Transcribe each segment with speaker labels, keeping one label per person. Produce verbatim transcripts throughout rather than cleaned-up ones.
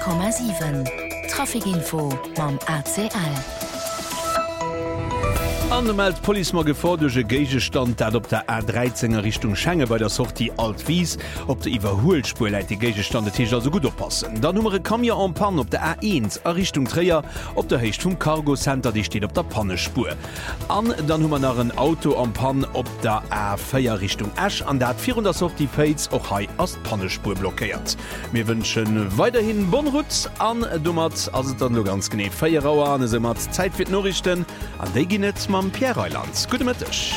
Speaker 1: Komma sieben. Trafikinfo mam A C L.
Speaker 2: Angemeldet Polizei geforderte Gegestand, dat op der A dreizehner Richtung Schenge bei der Sortie Altwies op der Iwerholspur leit die Gegestande Tiger so gut oppassen. Da Nummer kam ja an Pan op der A eins a Richtung Träer op der Hecht vum Cargo Center, die steht op der Pannespur. An dann hummer nach een Auto am Pan op der A vier Richtung Asch an der vierhundert Sortie Fates och hai as Pannespur blockiert. Wir wünschen weiterhin Bonrutz an dummert as dann nur ganz gene Feierauer an se mat Zeit wird Norrichten an de Ginet am Pierreland. Gute Mittag.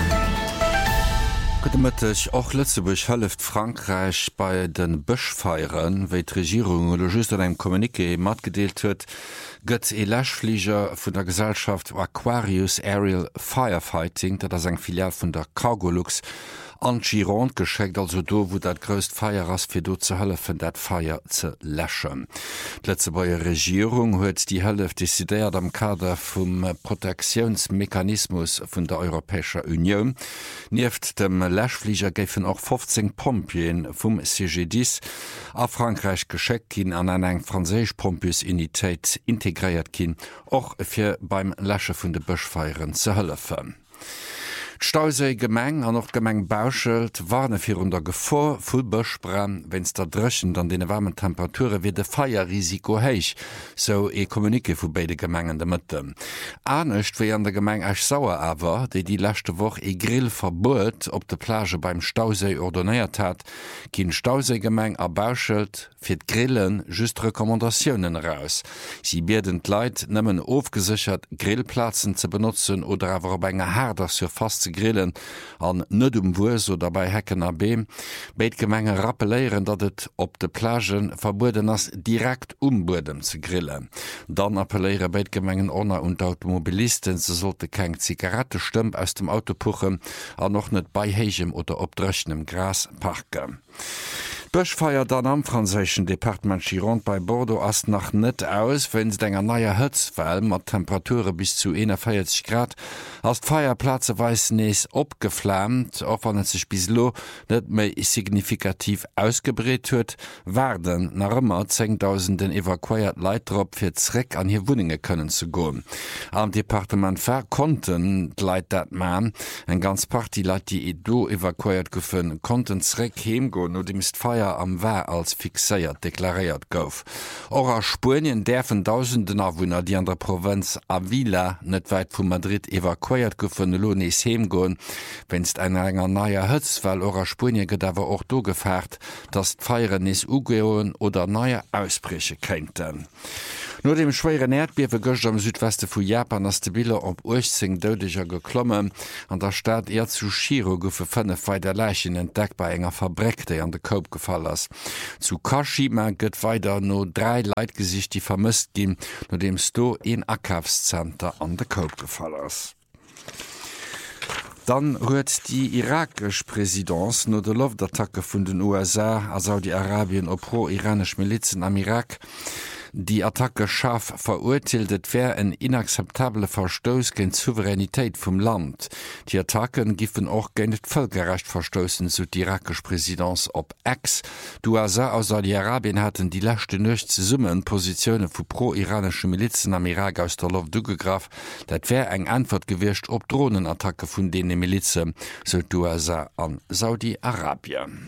Speaker 3: Gute Mittag. Auch Lützeburg hilft Frankreich bei den Buschfeiern, weil die Regierung oder just in einem Kommuniqué mitgeteilt hat, gëtt e Lashflieger vun der Gesellschaft Aquarius Aerial Firefighting, dat ass eng Filial vun der Cargolux, an Gironde geschenkt, also do, wo dat größt Feier ass fir do ze helfen, dat Feier ze lächen. Die Lützebauer Regierung huet die Hälfte desideiert am Kader vum Protektionsmechanismus vun der Europäischer Union. Nieft dem Lashflieger géiffen auch fünfzehn Pompien vum C G dix a Frankreich gescheckt kin an en eng franzésisch Pompusunitéit integriert kin, och fir beim Läche vun de Buschfeieren ze helfen. Stausee Gemeng an noch Gemeng Bauschelt warne fir unter Gefahr vu Buschbrann, wenns der drechen an de warmen Temperature wie de Feierrisiko heich, so e Kommunike vu beide Gemengen de Mitte. Anecht wie an der Gemeng Eich Sauer awer, déi die lachte woch e Grill verbot op de Plage beim Stausee ordoniert hat, kin Stauseegemeng a Bauschelt fir d Grillen just Rekommandationen raus. Sie bierden Leiit nëmmen aufgesichert Grillplatzen ze benutzen oder awer op enger Herder sur fast zu grillen an net um Wus oder bei Hecken a Beem, beit Gemenge rappeléieren, dat et op de Plagen verboden ass direkt um Bodem ze grillen. Dann appelléiere beit Gemengen Onner und Automobilisten, se sollte keng Zigarette stëmp aus dem Auto puchen, an noch net bei Hegem oder op drechnem Gras parken. Buschfeier dann am franzéschen Departement Gironde bei Bordeaux ass nach net aus, wenns denger naier Hëtzwell mat Temperature bis zu einundvierzig Grad ass d'Feierplaze weis nees opgeflammt, of an et sech bis lo net méi signifikativ ausgebreet huet, werden nach ëmmer zehntausenden evakuiert Leiitrop fir d'Zreck an hier Wuninge kënnen ze goen. Am Departement ver konnten d'Leit dat man, en ganz Party Leiit die Edo evakuiert goufën, konnten d'Zreck heemgoen no dem ist Feier am Wär als fixéiert deklariert gouf. Or a Spurien derfen tausenden Awohner, die an der Provinz Avila net weit vu Madrid evakuiert goufen lo nees heemgoen, wennst en enger naier Hëtzwell or a Spurien gedawer och do gefährt, dat d'Feieren nees ugeoen oder neue Ausbreche kennten. No dem schweren Erdbiewe gocht am Südweste vu Japan ass de Biller op achtzehn deudecher geklommen, an der Stadt eher zu Shiro goufe fënne feider Leichen entdeckt bei enger Fabrik, déi an de Koop gefall ass. Zu Kashima gëtt weiter no drei Leitgesicht, die vermisst gin, no dem Sto een Akafszenter an de Koop gefall ass. Dann huet die irakisch Präsidentz no de Luftattacke vun den U S A a Saudi-Arabien op pro-iranisch Milizen am Irak die Attacke scharf verurteiltet wär en inakzeptable Verstoß gen Souveränität vom Land. Die Attacken giffen auch gen net völkerrecht verstoßen, so die irakisch Präsidentz op Ex. Die U S A aus Saudi-Arabien hatten die lachte nicht zu summen Positionen vu pro-iranische Milizen am Irak aus der Luft dugegraf, dat wär eng Antwort gewircht op Drohnenattacke vun denen Milize, so die U S A an Saudi-Arabien.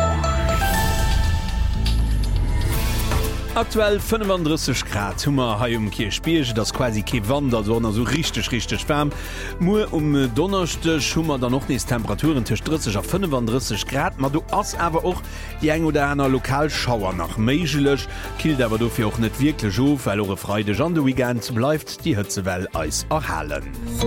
Speaker 2: Aktuell fünfunddreißig Grad Hummer ha um Kirchspiech, das quasi ke Wander sonner so richtig richtig wärm. Mu um Donnerchte Schummer da noch nees Temperaturen tisch dreißig auf fünfunddreißig Grad, ma du ass aber auch die eng oder einer Lokalschauer nach meigelech, killt aber du fir auch net wirklich auf, weil eure Freude an de Weekend bleibt die Hützewell eis erhalen.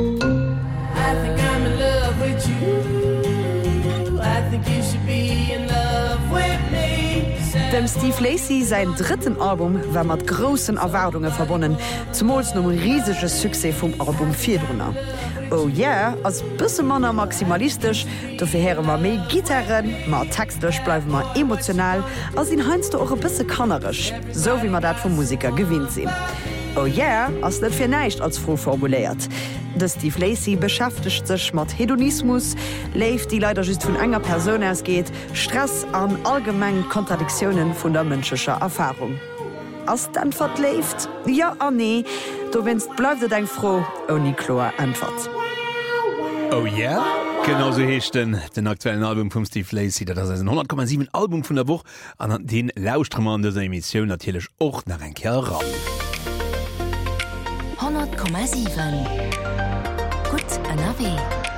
Speaker 4: Dem Steve Lacy sein dritten Album war mat großen Erwartungen verbunden, zumols no riesiges Suse vom Album vierhundert. Oh yeah, als bisse Manner maximalistisch, dofir here ma méi Gitarren, ma textech bleif ma emotional, als in heinst du auch ein bisse kannerisch, so wie man dat vom Musiker gewinnt sinn. Oh yeah, as net fir neicht als froh formuliert. De Steve Lacy beschäftigt sich mit Hedonismus, lebt die leider just von enger Person ausgeht, Stress an allgemeinen Kontradiktionen von der menschlicher Erfahrung. ass d'Antwort left? Ja an nee, du wennst bleibt eng froh oni Chlor Antwort.
Speaker 2: Oh ja? Yeah? Genauso hechten den aktuellen Album vum Steve Lacey, dat ass ein hundert Komma sieben Album vun der Woche an den Lausstrmmer der Emissionioun natilech och nach en Kerl ran.
Speaker 1: hundert Komma sieben Gut N R W.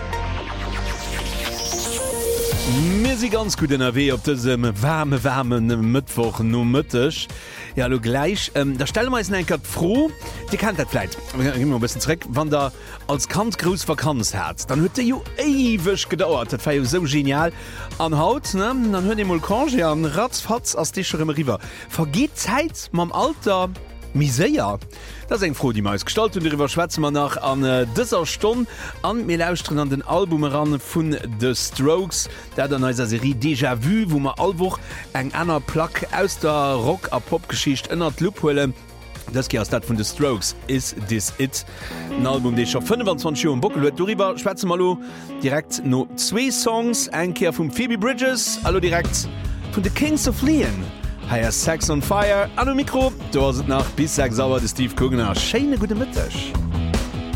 Speaker 2: Mir si ganz gut N R W op dësem warme warmen Mëttwoch no mëttech. Ja lo gleich ähm, da stelle meist en kat froh Di kennt dat fleit bissenreck wann der als Kant grous Vakanz hat dann huet jo ewech gedauert dat war jo so genial an Haut ne? Dann hunn mal Kangé an ratzfatz as Dicherem River vergeht Zeit mam Alter miséier das eng froh die meist gestalt und darüber schwätze man nach an äh, dieser Stunde an mir lausren an den Album ran vun The Strokes der der neuer Serie Déjà vu wo man allwoch eng einer Plaque aus der Rock a Popgeschicht ënnert Lupole. Das Ge dat vun The Strokes is this it ein Album de schon fünfundzwanzig Joen Bockel huet darüber schwätze malo direkt no zwei Songs enkeer vum Phoebe Bridges allo direkt vun The Kings of Leon. Heier Sex on Fire an Mikro, do se nach bis sag sauer de Steve Kugner. Scheine gute Mittech.